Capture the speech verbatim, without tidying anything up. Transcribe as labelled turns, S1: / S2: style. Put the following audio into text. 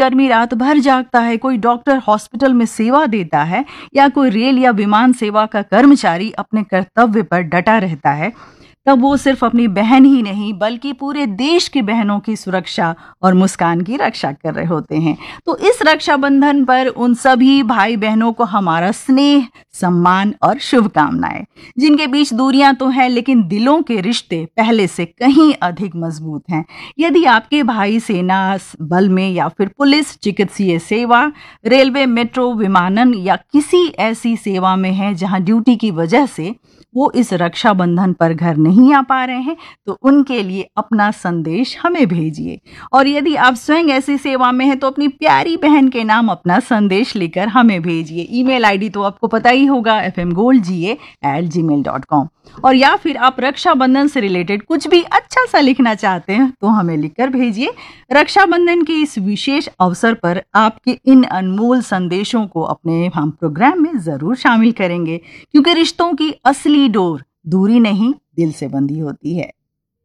S1: पुलिसकर्मी रात भर जागता है, कोई डॉक्टर हॉस्पिटल में सेवा देता है या कोई रेल या विमान सेवा का कर्मचारी अपने कर्तव्य पर डटा रहता है, तब वो सिर्फ अपनी बहन ही नहीं बल्कि पूरे देश की बहनों की सुरक्षा और मुस्कान की रक्षा कर रहे होते हैं। तो इस रक्षाबंधन पर उन सभी भाई बहनों को हमारा स्नेह, सम्मान और शुभकामनाएं। जिनके बीच दूरियां तो हैं, लेकिन दिलों के रिश्ते पहले से कहीं अधिक मजबूत हैं। यदि आपके भाई सेना बल में या फिर पुलिस, चिकित्सीय सेवा, रेलवे, मेट्रो, विमानन या किसी ऐसी सेवा में है जहां ड्यूटी की वजह से वो इस रक्षाबंधन पर घर नहीं आ पा रहे हैं, तो उनके लिए अपना संदेश हमें भेजिए। और यदि आप स्वयं ऐसी सेवा में हैं तो अपनी प्यारी बहन के नाम अपना संदेश लेकर हमें भेजिए। ईमेल आईडी तो आपको पता ही होगा, एफ एम गोल्ड जी ए एट जी मेल डॉट कॉम। और या फिर आप रक्षाबंधन से रिलेटेड कुछ भी अच्छा सा लिखना चाहते हैं तो हमें लिखकर भेजिए। रक्षाबंधन के इस विशेष अवसर पर आपके इन अनमोल संदेशों को अपने हम प्रोग्राम में जरूर शामिल करेंगे, क्योंकि रिश्तों की असली डोर दूरी नहीं, दिल से बंधी होती है।